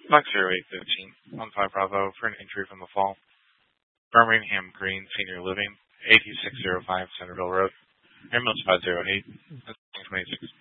Box 0815, 15 Bravo for an entry from the fall. Birmingham Green Senior Living, 8605 Centerville Road, ambulance 508, 2026.